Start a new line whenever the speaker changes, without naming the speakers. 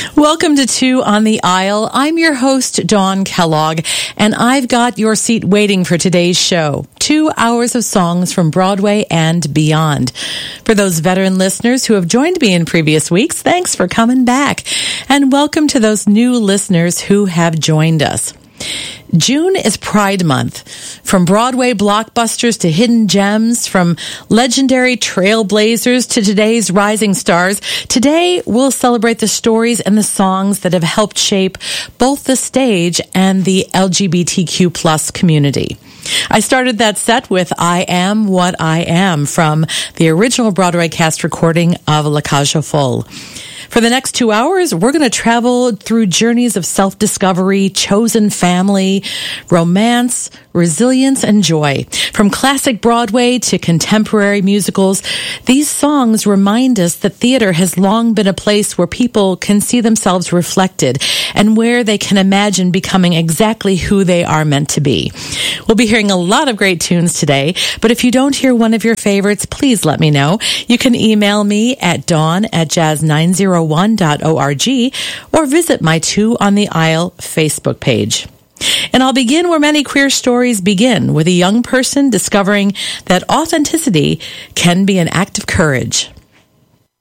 Welcome to Two on the Aisle. I'm your host, Dawn Kellogg, and I've got your seat waiting for today's show. 2 hours of songs from Broadway and beyond. For those veteran listeners who have joined me in previous weeks, thanks for coming back. And welcome to those new listeners who have joined us. June is Pride Month. From Broadway blockbusters to hidden gems, from legendary trailblazers to today's rising stars, today we'll celebrate the stories and the songs that have helped shape both the stage and the LGBTQ plus community. I started that set with I Am What I Am from the original Broadway cast recording of La Cage aux Folles. For the next 2 hours, we're going to travel through journeys of self-discovery, chosen family, romance, resilience, and joy. From classic Broadway to contemporary musicals, these songs remind us that theater has long been a place where people can see themselves reflected and where they can imagine becoming exactly who they are meant to be. We'll be hearing a lot of great tunes today, but if you don't hear one of your favorites, please let me know. You can email me at dawn@jazz901.org or visit my Two on the Aisle Facebook page. And I'll begin where many queer stories begin, with a young person discovering that authenticity can be an act of courage.